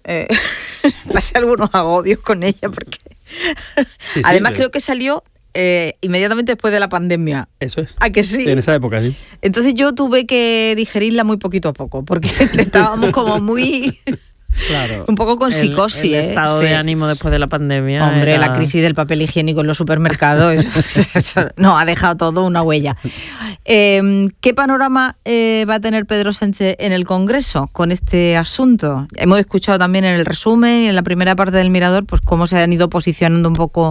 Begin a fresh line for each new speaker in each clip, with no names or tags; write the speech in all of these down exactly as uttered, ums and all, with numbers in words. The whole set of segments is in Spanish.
eh, pasé algunos agobios con ella porque sí, además sí, creo que salió eh, inmediatamente después de la pandemia.
Eso es.
¿A que sí?
En esa época, sí.
Entonces yo tuve que digerirla muy poquito a poco porque estábamos como muy...
Claro.
Un poco con psicosis,
el, el
¿eh?
estado
Sí.
de ánimo después de la pandemia.
Hombre,
era...
la crisis del papel higiénico en los supermercados, eso, eso, no, ha dejado todo una huella. Eh, ¿Qué panorama eh, va a tener Pedro Sánchez en el Congreso con este asunto? Hemos escuchado también en el resumen, en la primera parte del Mirador, pues cómo se han ido posicionando un poco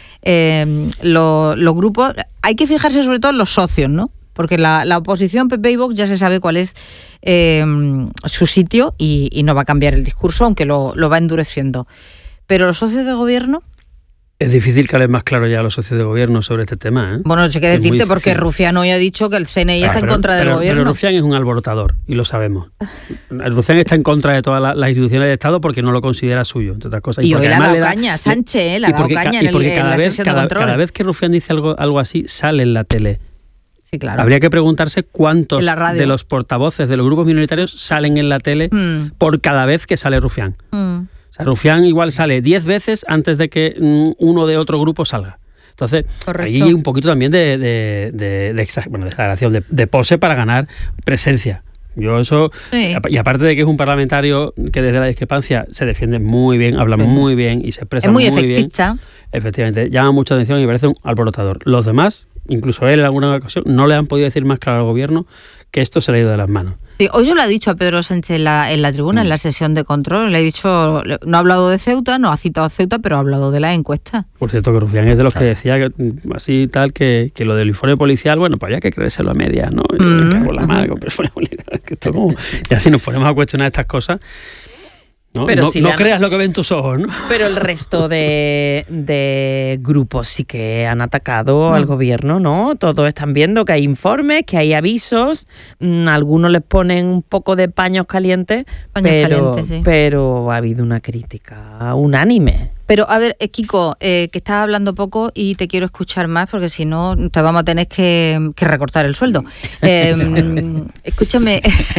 eh, los, los grupos. Hay que fijarse sobre todo en los socios, ¿no? Porque la, la oposición, P P y Vox, ya se sabe cuál es eh, su sitio y, y no va a cambiar el discurso, aunque lo, lo va endureciendo. Pero los socios de gobierno...
Es difícil que hables más claro ya a los socios de gobierno sobre este tema, ¿eh?
Bueno, no sé qué decirte, porque Rufián hoy ha dicho que el C N I ah, está
pero,
en contra del
pero,
gobierno.
Pero Rufián es un alborotador, y lo sabemos. Rufián está en contra de todas las, las instituciones de Estado porque no lo considera suyo, entre otras cosas.
Y, y hoy le ha dado
le
caña,
da,
Sánchez, ¿eh? Le ha dado caña en, el, en la
vez,
sesión
cada,
de control.
Cada vez que Rufián dice algo, algo así, sale en la tele.
Sí, claro.
Habría que preguntarse cuántos de los portavoces de los grupos minoritarios salen en la tele mm. por cada vez que sale Rufián. Mm. O sea, Rufián igual sale diez veces antes de que mm, uno de otro grupo salga. Entonces, ahí hay un poquito también de, de, de, de, exag- bueno, de exageración, de, de pose para ganar presencia. Yo eso, sí. Y aparte de que es un parlamentario que desde la discrepancia se defiende muy bien, habla sí. muy bien y se expresa muy bien. Es muy efectista. Efectivamente, llama mucha atención y parece un alborotador. Los demás, incluso él en alguna ocasión, no le han podido decir más claro al gobierno que esto se le ha ido de las manos.
Sí, hoy yo lo he dicho a Pedro Sánchez en la, en la tribuna, mm. en la sesión de control, le he dicho, no ha hablado de Ceuta, no ha citado a Ceuta, pero ha hablado de la encuesta.
Por cierto, que Rufián es de los claro. que decía que, así tal, que, que lo del informe policial, bueno, pues había que creérselo a media, ¿no? Y mm. me cago en la madre, con informe policial, que esto como, y así nos ponemos a cuestionar estas cosas. No,
pero
no,
si
no
han...
creas lo que ven tus ojos, ¿no?
Pero el resto de, de grupos sí que han atacado mm. al gobierno, ¿no? Todos están viendo que hay informes, que hay avisos, mmm, algunos les ponen un poco de paños calientes, paños pero, calientes, sí. pero ha habido una crítica unánime.
Pero, a ver, Kiko, eh, que estás hablando poco y te quiero escuchar más porque si no te vamos a tener que, que recortar el sueldo. Eh, escúchame.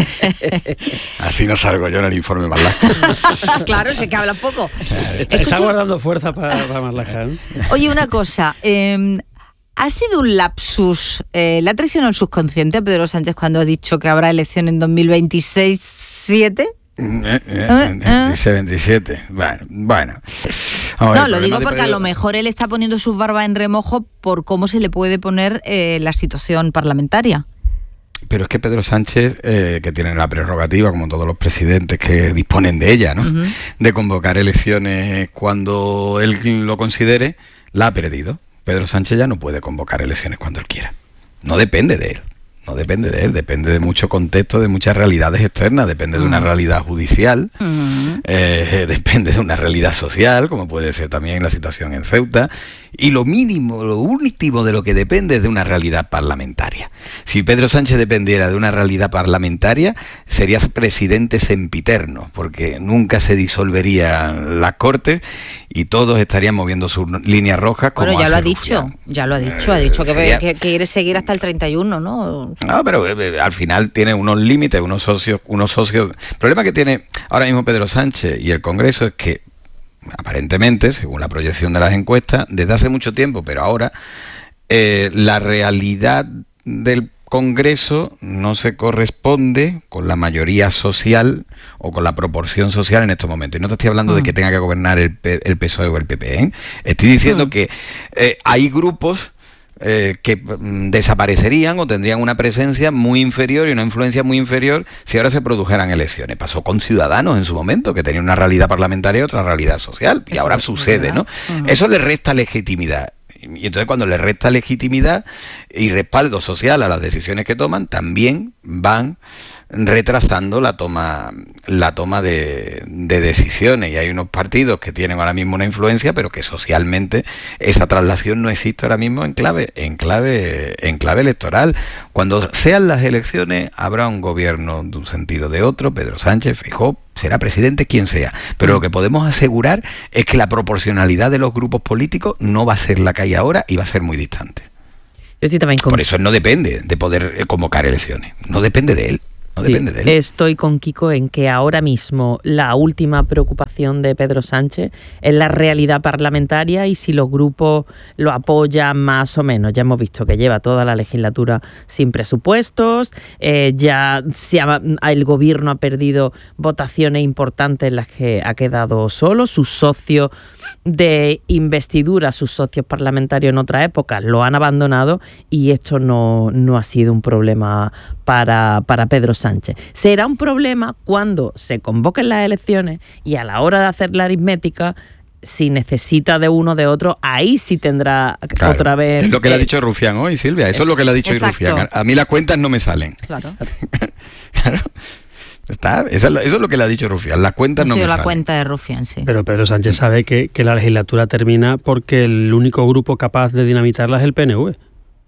Así no salgo yo en el informe Marlaska.
Claro, sé que hablas poco.
Está, está guardando fuerza para, para Marlaska, ¿no?
Oye, una cosa. Eh, ¿Ha sido un lapsus? Eh, ¿Le ha traicionado el subconsciente a Pedro Sánchez cuando ha dicho que habrá elección en dos mil veintiséis siete?
Eh, eh, veintiséis veintisiete. Bueno, bueno.
Ver, no, lo digo porque a lo mejor él está poniendo sus barbas en remojo por cómo se le puede poner eh, la situación parlamentaria.
Pero es que Pedro Sánchez, eh, que tiene la prerrogativa, como todos los presidentes que disponen de ella, ¿no? Uh-huh. De convocar elecciones cuando él lo considere, la ha perdido. Pedro Sánchez ya no puede convocar elecciones cuando él quiera. No depende de él. No depende de él, depende de mucho contexto, de muchas realidades externas, depende uh-huh. de una realidad judicial, uh-huh. eh, depende de una realidad social, como puede ser también la situación en Ceuta, y lo mínimo, lo último de lo que depende es de una realidad parlamentaria. Si Pedro Sánchez dependiera de una realidad parlamentaria, sería presidente sempiterno, porque nunca se disolverían las Cortes y todos estarían moviendo sus líneas rojas. Como
bueno, ya lo ha
Rufián.
dicho, ya lo ha dicho, ha dicho que, sería... que, que quiere seguir hasta el treinta y uno, ¿no?
No, pero eh, al final tiene unos límites, unos socios, unos socios. El problema que tiene ahora mismo Pedro Sánchez y el Congreso es que, aparentemente, según la proyección de las encuestas, desde hace mucho tiempo, pero ahora, eh, la realidad del Congreso no se corresponde con la mayoría social o con la proporción social en estos momentos. Y no te estoy hablando mm. de que tenga que gobernar el, P- el P S O E o el P P, ¿eh? Estoy diciendo mm. que eh, hay grupos Eh, que mm, desaparecerían o tendrían una presencia muy inferior y una influencia muy inferior si ahora se produjeran elecciones. Pasó con Ciudadanos en su momento, que tenía una realidad parlamentaria y otra realidad social, y ahora sucede, ¿no? Uh-huh. Eso le resta legitimidad. Y entonces cuando le resta legitimidad y respaldo social a las decisiones que toman, también van retrasando la toma la toma de, de decisiones, y hay unos partidos que tienen ahora mismo una influencia, pero que socialmente esa traslación no existe ahora mismo en clave en clave en clave electoral. Cuando sean las elecciones habrá un gobierno de un sentido o de otro. Pedro Sánchez, Feijóo, será presidente quien sea, pero lo que podemos asegurar es que la proporcionalidad de los grupos políticos no va a ser la que hay ahora y va a ser muy distante.
Yo estoy también con...
Por eso él no depende de poder convocar elecciones, no depende de él. no
sí,
depende de él.
Estoy con Kiko en que ahora mismo la última preocupación de Pedro Sánchez es la realidad parlamentaria y si los grupos lo apoyan más o menos. Ya hemos visto que lleva toda la legislatura sin presupuestos, eh, ya se ha, el gobierno ha perdido votaciones importantes en las que ha quedado solo, sus socios de investidura, sus socios parlamentarios en otra época lo han abandonado y esto no, no ha sido un problema para, para Pedro Sánchez. Será un problema cuando se convoquen las elecciones y a la hora de hacer la aritmética, si necesita de uno de otro, ahí sí tendrá claro, otra vez...
Es lo que eh, le ha dicho Rufián hoy, Silvia, eso es lo que le ha dicho hoy Rufián. A, a mí las cuentas no me salen.
Claro.
Claro. Está, eso, eso es lo que le ha dicho Rufián, las cuentas no, no me salen.
La cuenta de Rufián, sí.
Pero Pedro Sánchez sabe que, que la legislatura termina porque el único grupo capaz de dinamitarla es el P N V.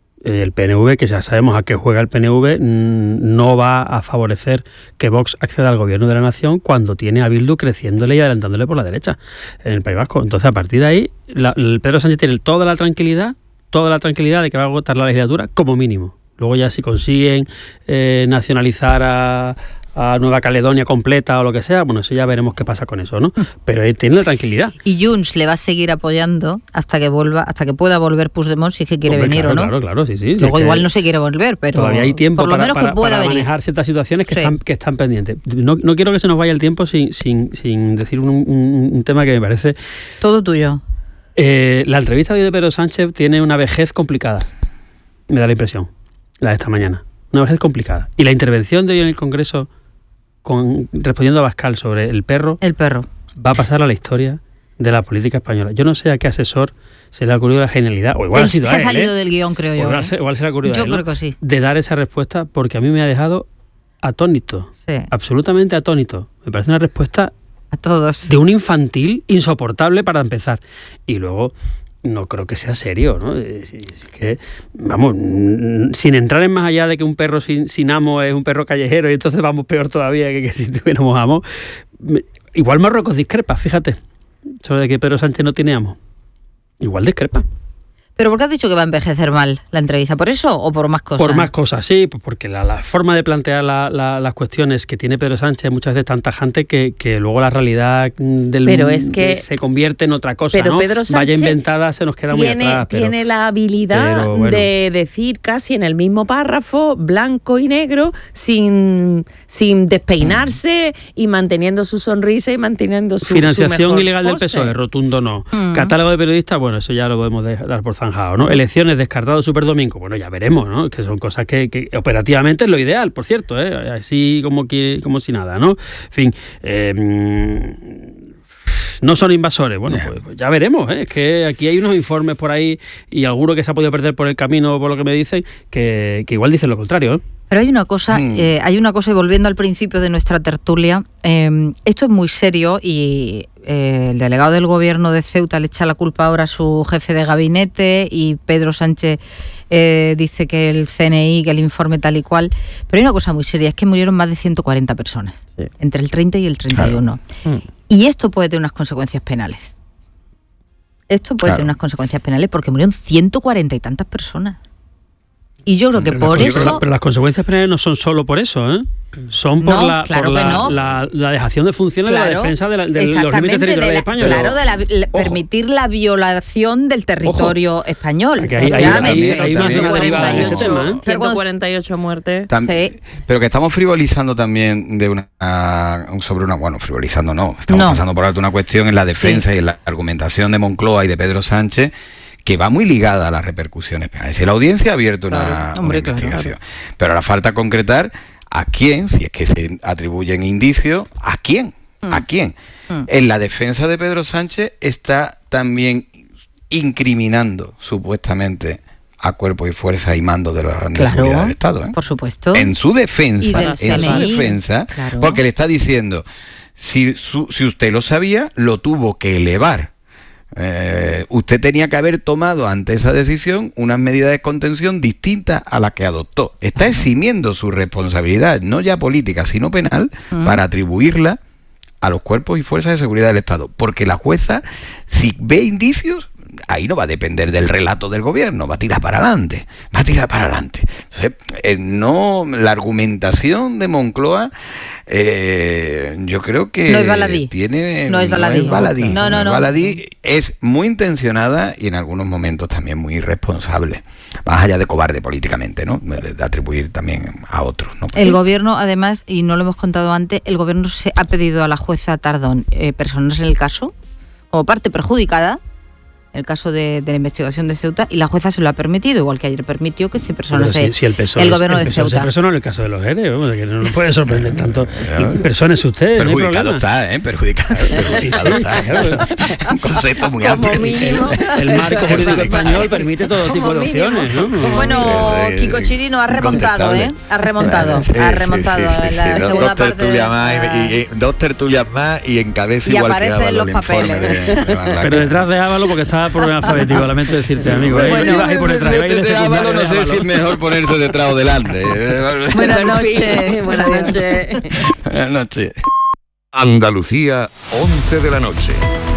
El P N V, que ya sabemos a qué juega el P N V, no va a favorecer que Vox acceda al gobierno de la nación cuando tiene a Bildu creciéndole y adelantándole por la derecha en el País Vasco. Entonces, a partir de ahí, la, el Pedro Sánchez tiene toda la tranquilidad, toda la tranquilidad de que va a agotar la legislatura como mínimo. Luego ya si consiguen eh, nacionalizar a... a Nueva Caledonia completa o lo que sea, bueno, eso ya veremos qué pasa con eso, ¿no? Pero él tiene la tranquilidad.
Y Junts le va a seguir apoyando hasta que vuelva, hasta que pueda volver Puigdemont, si es que quiere Hombre, venir
claro,
o no.
Claro, claro, sí, sí.
Luego
sí,
igual no se quiere volver, pero
todavía hay tiempo
por lo
para,
menos
para,
que pueda
para
venir.
manejar ciertas situaciones que,
sí.
están, que están pendientes. No, no quiero que se nos vaya el tiempo sin, sin, sin decir un, un, un tema que me parece...
Todo tuyo.
Eh, la entrevista de Pedro Sánchez tiene una vejez complicada, me da la impresión, la de esta mañana. Una vejez complicada. Y la intervención de hoy en el Congreso... Con, respondiendo a Bascal sobre el perro,
el perro
va a pasar a la historia de la política española. Yo no sé a qué asesor se le ha ocurrido la genialidad, o igual
el,
ha sido
se
a él,
ha salido
¿eh?
del guión, creo yo.
Igual,
¿eh?
igual se le ha ocurrido
yo
a él,
creo
¿no?
que sí.
De dar esa respuesta, porque a mí me ha dejado atónito,
sí.
absolutamente atónito. Me parece una respuesta
a todos
de un infantil insoportable para empezar. Y luego... no creo que sea serio, ¿no? Es, es que, vamos, sin entrar en más allá de que un perro sin, sin amo es un perro callejero y entonces vamos peor todavía que, que si tuviéramos amo. Igual Marruecos discrepa, fíjate, sobre que Pedro Sánchez no tiene amo. Igual discrepa.
¿Pero por qué has dicho que va a envejecer mal la entrevista? ¿Por eso o por más cosas?
Por más cosas, sí, porque la, la forma de plantear la, la, las cuestiones que tiene Pedro Sánchez muchas veces tan tajante que, que luego la realidad del
pero es que,
se convierte en otra cosa,
pero
¿no?
Pedro Sánchez
Vaya inventada, se nos queda
tiene,
muy atrás. Pero,
tiene la habilidad pero, bueno. de decir casi en el mismo párrafo, blanco y negro, sin, sin despeinarse y manteniendo su sonrisa y manteniendo su
Financiación
su mejor
ilegal
pose.
del P S O E, rotundo no.
Mm.
Catálogo de periodistas, bueno, eso ya lo podemos dar por zanjado, ¿no? Elecciones descartado Superdomingo, bueno, ya veremos, ¿no? Que son cosas que, que operativamente es lo ideal, por cierto, ¿eh? Así como, que, como si nada, ¿no? En fin, eh, no son invasores, bueno, pues, pues ya veremos, ¿eh? Es que aquí hay unos informes por ahí y alguno que se ha podido perder por el camino, por lo que me dicen, que, que igual dicen lo contrario, ¿eh?
Pero hay una cosa, mm. eh, hay una cosa, y volviendo al principio de nuestra tertulia, eh, esto es muy serio y eh, el delegado del gobierno de Ceuta le echa la culpa ahora a su jefe de gabinete y Pedro Sánchez eh, dice que el C N I, que el informe tal y cual, pero hay una cosa muy seria, es que murieron más de ciento cuarenta personas, sí. entre el treinta y el treinta y uno. Claro. Mm. Y esto puede tener unas consecuencias penales. Esto puede claro. tener unas consecuencias penales porque murieron ciento cuarenta y tantas personas. Y yo creo que
pero
por
las,
eso...
Pero, pero las consecuencias penales no son solo por eso, ¿eh? Son por,
no,
la,
claro
por la,
no.
la, la dejación de funciones
claro,
de la defensa de, la, de los límites territoriales
de la,
españoles.
Claro, de la, la, permitir la violación del territorio Ojo. español.
Hay, hay, hay, hay una derivada de este tema, ¿eh?
ciento cuarenta y ocho muertes.
Tam, sí. Pero que estamos frivolizando también de una sobre una... Bueno, frivolizando no. Estamos no. pasando por alto una cuestión en la defensa sí. y en la argumentación de Moncloa y de Pedro Sánchez que va muy ligada a las repercusiones penales. Si la audiencia ha abierto una, claro, hombre, una investigación, claro, claro. pero ahora falta concretar a quién, si es que se atribuyen indicios, a quién, mm. a quién. Mm. En la defensa de Pedro Sánchez está también incriminando supuestamente a cuerpo y fuerza y mando de la
claro,
seguridad del Estado. ¿eh?
Por supuesto.
En su defensa, en su defensa, claro. porque le está diciendo, si, su, si usted lo sabía, lo tuvo que elevar. Eh, usted tenía que haber tomado ante esa decisión unas medidas de contención distintas a las que adoptó. Está eximiendo su responsabilidad, no ya política, sino penal, uh-huh. para atribuirla a los cuerpos y fuerzas de seguridad del Estado. Porque la jueza, si ve indicios, ahí no va a depender del relato del gobierno, va a tirar para adelante, va a tirar para adelante. Entonces, eh, no, la argumentación de Moncloa, eh, yo creo que
no es baladí.
tiene
no es baladí,
no es baladí,
no, no, no,
no es baladí, es muy intencionada y en algunos momentos también muy irresponsable, más allá de cobarde políticamente, ¿no? De, de atribuir también a otros, ¿no?
El gobierno, además, y no lo hemos contado antes, el gobierno se ha pedido a la jueza Tardón eh, personarse en el caso como parte perjudicada, el caso de, de la investigación de Ceuta, y la jueza se lo ha permitido, igual que ayer permitió que se personase
si, si el, P S O
el gobierno el
P S O
de Ceuta.
Se personó en el caso de los E R E, vamos, que no nos puede sorprender tanto. Persónese usted,
perjudicado
no hay
está, ¿eh? Perjudicado, perjudicado sí, sí, está. Claro. Un concepto muy
Como
amplio.
Mínimo.
El marco jurídico español permite todo tipo de opciones, ¿no?
Bueno, Kiko Chirino ha remontado, ¿eh? Ha remontado, sí, ha remontado sí, sí, sí, en la sí, segunda
dos
parte.
Tertulias
de...
más y, y, dos tertulias más y encabeza
y
igual
aparece
que Ávalo,
en los papeles.
De, de
Pero detrás de Ávalo porque estaba por orden alfabético, lamento decirte, amigo. ¿eh?
Bueno,
ibas ahí por detrás,
de, de, de Ávalo no sé si es mejor ponerse detrás o delante.
Buenas noches.
Buenas noches.
Buenas noches.
Andalucía, once de la noche.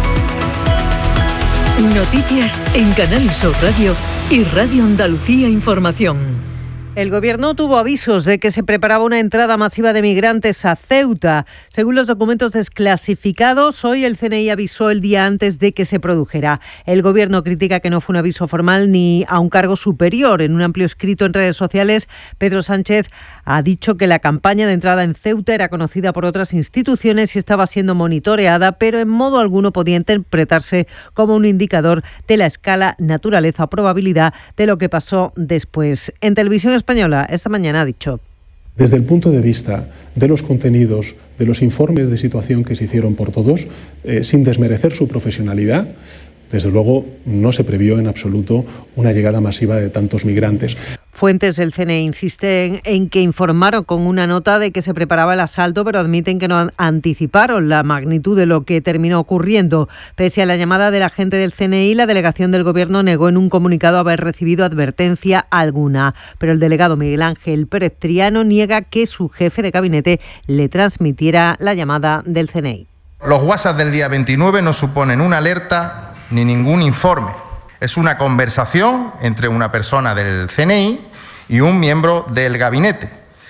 Noticias en Canal Sur Radio y Radio Andalucía Información.
El gobierno tuvo avisos de que se preparaba una entrada masiva de migrantes a Ceuta. Según los documentos desclasificados, hoy el C N I avisó el día antes de que se produjera. El gobierno critica que no fue un aviso formal ni a un cargo superior. En un amplio escrito en redes sociales, Pedro Sánchez ha dicho que la campaña de entrada en Ceuta era conocida por otras instituciones y estaba siendo monitoreada, pero en modo alguno podía interpretarse como un indicador de la escala, naturaleza o probabilidad de lo que pasó después. En televisión española esta mañana ha dicho:
desde el punto de vista de los contenidos, de los informes de situación que se hicieron por todos, eh, sin desmerecer su profesionalidad, desde luego no se previó en absoluto una llegada masiva de tantos migrantes.
Fuentes del C N I insisten en que informaron con una nota de que se preparaba el asalto, pero admiten que no anticiparon la magnitud de lo que terminó ocurriendo. Pese a la llamada del agente del C N I, la delegación del Gobierno negó en un comunicado haber recibido advertencia alguna. Pero el delegado Miguel Ángel Pérez Triano niega que su jefe de gabinete le transmitiera la llamada del C N I.
Los WhatsApp del día veintinueve no suponen una alerta ni ningún informe. Es una conversación entre una persona del C N I y un miembro del gabinete.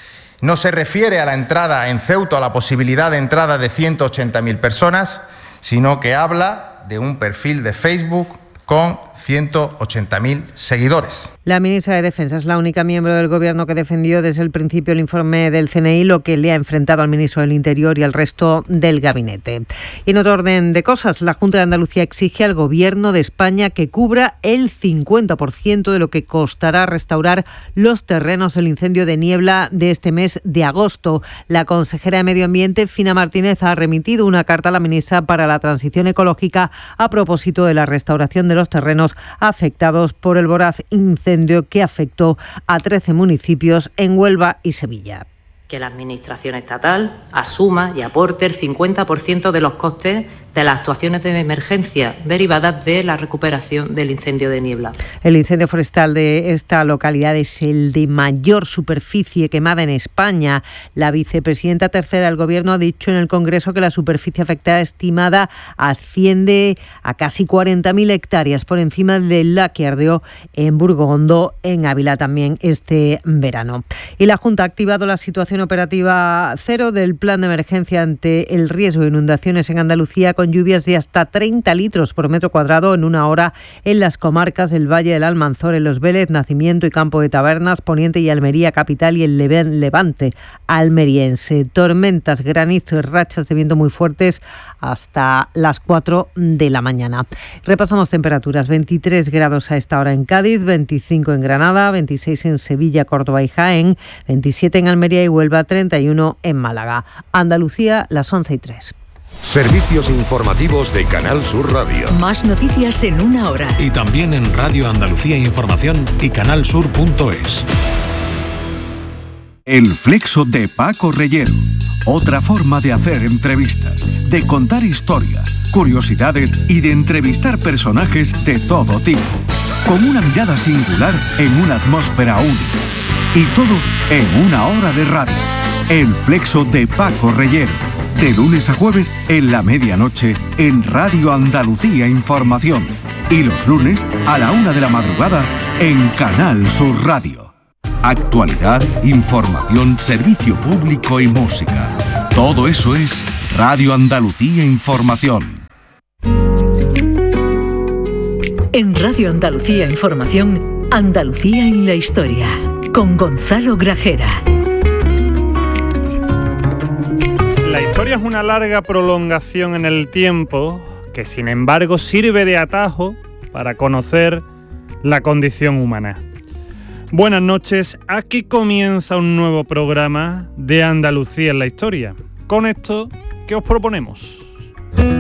No se refiere a la entrada en Ceuta, a la posibilidad de entrada de ciento ochenta mil personas, sino que habla de un perfil de Facebook con ciento ochenta mil seguidores.
La ministra de Defensa es la única miembro del Gobierno que defendió desde el principio el informe del C N I, lo que le ha enfrentado al ministro del Interior y al resto del gabinete. Y en otro orden de cosas, la Junta de Andalucía exige al Gobierno de España que cubra el cincuenta por ciento de lo que costará restaurar los terrenos del incendio de Niebla de este mes de agosto. La consejera de Medio Ambiente, Fina Martínez, ha remitido una carta a la ministra para la Transición Ecológica a propósito de la restauración de los terrenos afectados por el voraz incendio que afectó a trece municipios en Huelva y Sevilla.
Que la Administración estatal asuma y aporte el cincuenta por ciento de los costes de las actuaciones de emergencia derivadas de la recuperación del incendio de Niebla.
El incendio forestal de esta localidad es el de mayor superficie quemada en España. La vicepresidenta tercera del Gobierno ha dicho en el Congreso que la superficie afectada estimada asciende a casi cuarenta mil hectáreas, por encima de la que ardió en Burgondo, en Ávila, también este verano. Y la Junta ha activado la situación operativa cero del plan de emergencia ante el riesgo de inundaciones en Andalucía, con lluvias de hasta treinta litros por metro cuadrado en una hora en las comarcas del Valle del Almanzor, en Los Vélez, Nacimiento y Campo de Tabernas, Poniente y Almería capital y el Levante almeriense. Tormentas, granizo y rachas de viento muy fuertes hasta las cuatro de la mañana. Repasamos temperaturas: veintitrés grados a esta hora en Cádiz, veinticinco en Granada, veintiséis en Sevilla, Córdoba y Jaén, veintisiete en Almería y Huelva, treinta y uno en Málaga. Andalucía, las once y tres.
Servicios informativos de Canal Sur Radio.
Más noticias en una hora.
Y también en Radio Andalucía Información y canalsur punto es.
El Flexo de Paco Reyero. Otra forma de hacer entrevistas, de contar historias, curiosidades y de entrevistar personajes de todo tipo. Con una mirada singular en una atmósfera única. Y todo en una hora de radio. El Flexo de Paco Reyero. De lunes a jueves en la medianoche en Radio Andalucía Información. y los lunes a la una de la madrugada en Canal Sur Radio. Actualidad, información, servicio público y música. Todo eso es Radio Andalucía Información.
En Radio Andalucía Información, Andalucía en la historia, con Gonzalo Grajera.
La historia es una larga prolongación en el tiempo que, sin embargo, sirve de atajo para conocer la condición humana. Buenas noches, aquí comienza un nuevo programa de Andalucía en la historia. Con esto, ¿qué os proponemos?